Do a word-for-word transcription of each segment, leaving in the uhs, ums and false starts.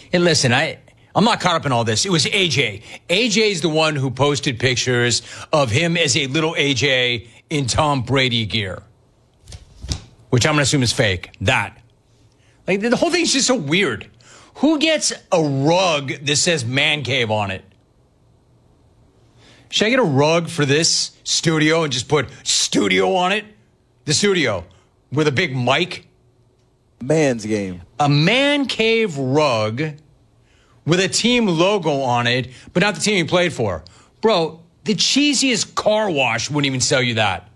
And listen, I, I'm not caught up in all this. It was A J. A J's the one who posted pictures of him as a little A J in Tom Brady gear, which I'm going to assume is fake. That. Like, the whole thing's just so weird. Who gets a rug that says man cave on it? Should I get a rug for this studio and just put studio on it? The studio with a big mic? Man's game. A man cave rug with a team logo on it, but not the team he played for. Bro, the cheesiest car wash wouldn't even sell you that.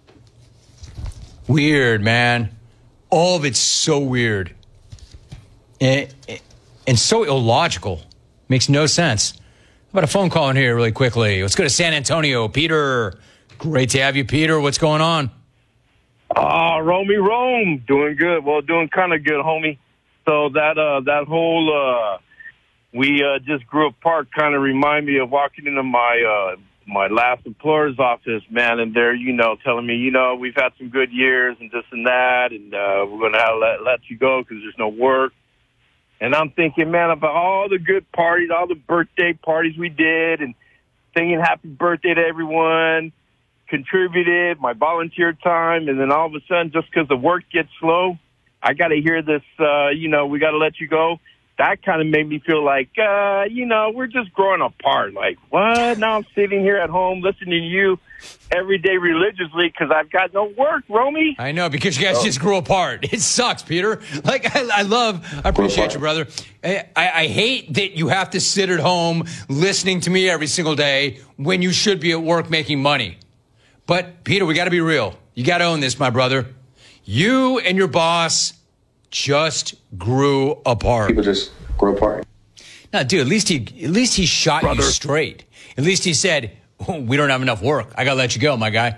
Weird, man. All of it's so weird. And, and so illogical. Makes no sense. How about a phone call in here really quickly? Let's go to San Antonio. Peter, great to have you, Peter. What's going on? Ah, uh, Romy Rome, doing good. Well, doing kind of good, homie. So that uh, that whole uh, we uh, just grew apart kind of remind me of walking into my uh, my last employer's office, man, and they're you know telling me, you know, we've had some good years and this and that, and uh, we're gonna have to let, let you go because there's no work. And I'm thinking, man, about all the good parties, all the birthday parties we did, and singing happy birthday to everyone. Contributed my volunteer time, and then all of a sudden, just because the work gets slow, I got to hear this, uh, you know, we got to let you go. That kind of made me feel like, uh, you know, we're just growing apart. Like, what? Now I'm sitting here at home listening to you every day religiously because I've got no work, Romy. I know, because you guys oh. just grew apart. It sucks, Peter. Like, I, I love, I appreciate you, brother. I, I, I hate that you have to sit at home listening to me every single day when you should be at work making money. But, Peter, we got to be real. You got to own this, my brother. You and your boss just grew apart. People just grew apart. No, dude, at least he at least he shot brother. you straight. At least he said, oh, we don't have enough work. I got to let you go, my guy.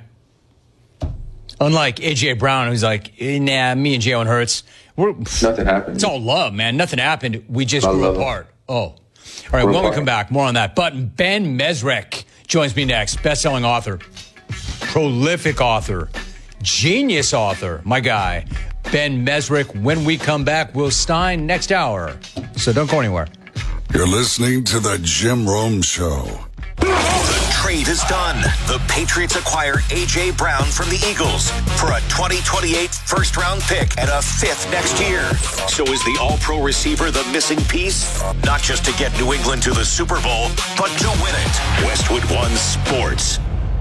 Unlike A J Brown, who's like, nah, me and Jalen Hurts, we're, nothing happened. It's all love, man. Nothing happened. We just I grew apart. It. Oh. All right, we're when apart. we come back, more on that. But Ben Mesrich joins me next, best-selling author. Prolific author, genius author, my guy, Ben Mesrich. When we come back, Will Stein next hour. So don't go anywhere. You're listening to the Jim Rome Show. The trade is done. The Patriots acquire A J Brown from the Eagles for a twenty twenty-eight first-round pick and a fifth next year. So is the all-pro receiver the missing piece? Not just to get New England to the Super Bowl, but to win it. Westwood One Sports.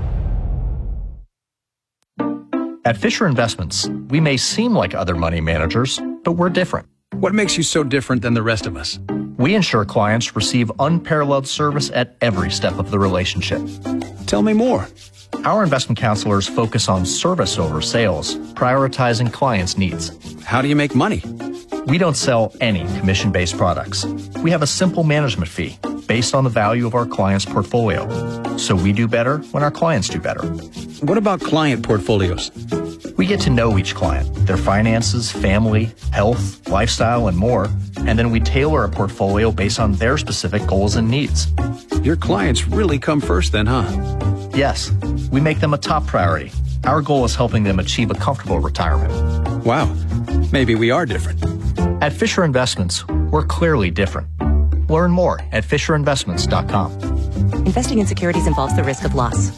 At Fisher Investments, we may seem like other money managers, but we're different. What makes you so different than the rest of us? We ensure clients receive unparalleled service at every step of the relationship. Tell me more. Our investment counselors focus on service over sales, prioritizing clients' needs. How do you make money? We don't sell any commission-based products. We have a simple management fee based on the value of our client's portfolio. So we do better when our clients do better. What about client portfolios? We get to know each client, their finances, family, health, lifestyle, and more, and then we tailor a portfolio based on their specific goals and needs. Your clients really come first then, huh? Yes, we make them a top priority. Our goal is helping them achieve a comfortable retirement. Wow, maybe we are different. At Fisher Investments, we're clearly different. Learn more at fisher investments dot com. Investing in securities involves the risk of loss.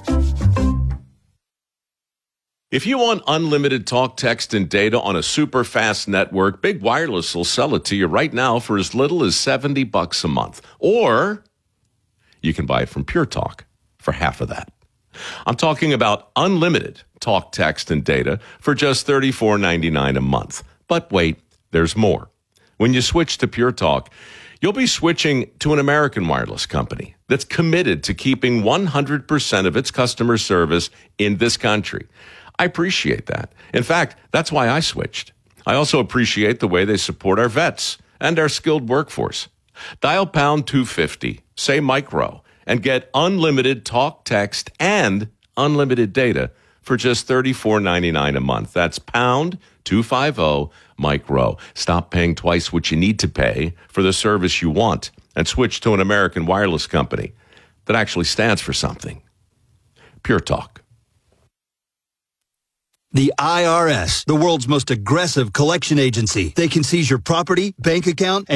If you want unlimited talk, text, and data on a super fast network, Big Wireless will sell it to you right now for as little as seventy bucks a month. Or you can buy it from Pure Talk for half of that. I'm talking about unlimited talk, text, and data for just thirty-four ninety-nine a month. But wait, there's more. When you switch to Pure Talk, you'll be switching to an American wireless company that's committed to keeping one hundred percent of its customer service in this country. I appreciate that. In fact, that's why I switched. I also appreciate the way they support our vets and our skilled workforce. Dial pound two fifty, say micro, and get unlimited talk, text, and unlimited data for just thirty-four ninety-nine a month. That's pound two fifty, micro. Stop paying twice what you need to pay for the service you want and switch to an American wireless company that actually stands for something. Pure Talk. The I R S, the world's most aggressive collection agency. They can seize your property, bank account, and